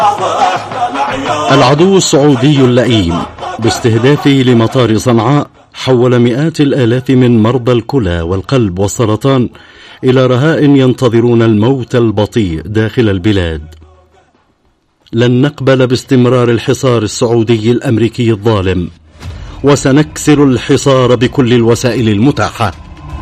العدو السعودي اللئيم باستهدافه لمطار صنعاء حول مئات الآلاف من مرضى الكلى والقلب والسرطان إلى رهائن ينتظرون الموت البطيء داخل البلاد. لن نقبل باستمرار الحصار السعودي الأمريكي الظالم، وسنكسر الحصار بكل الوسائل المتاحة.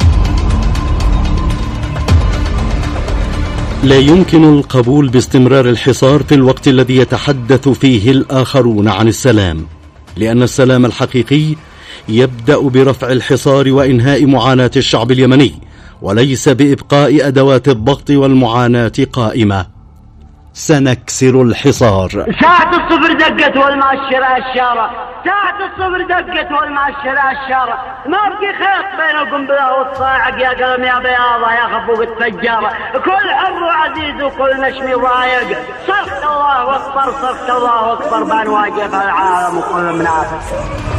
لا يمكن القبول باستمرار الحصار في الوقت الذي يتحدث فيه الآخرون عن السلام، لأن السلام الحقيقي يبدأ برفع الحصار وإنهاء معاناة الشعب اليمني، وليس بإبقاء أدوات الضغط والمعاناة قائمة. سنكسر الحصار. ساعة الصفر دقت والمؤشر الشارع، ساعة الصفر دقت والمؤشر الشارع، ما بقي خيط بين القنبلة والصاعق، يا قلم يا بياضة يا خفوق التجارة، كل حر وعزيز وكل نشمي ضايق، صرخت الله أكبر صرخت الله أكبر، بنواجه العالم وكل منافس.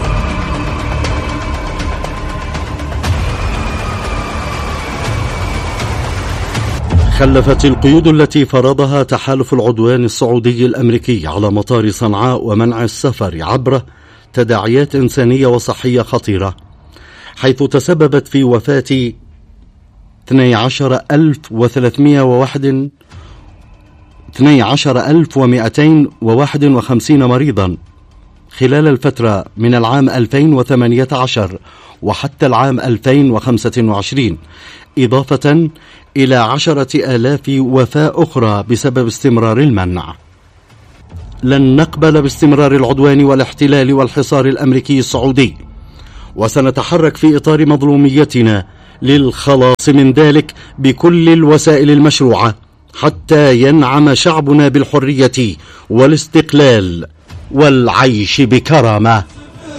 خلفت القيود التي فرضها تحالف العدوان السعودي الأمريكي على مطار صنعاء ومنع السفر عبره تداعيات إنسانية وصحية خطيرة، حيث تسببت في وفاة 12,251 مريضا خلال الفترة من العام 2018 وحتى العام 2025، إضافة إلى 10,000 وفاة أخرى بسبب استمرار المنع. لن نقبل باستمرار العدوان والاحتلال والحصار الأمريكي السعودي، وسنتحرك في إطار مظلوميتنا للخلاص من ذلك بكل الوسائل المشروعة حتى ينعم شعبنا بالحرية والاستقلال والعيش بكرامة.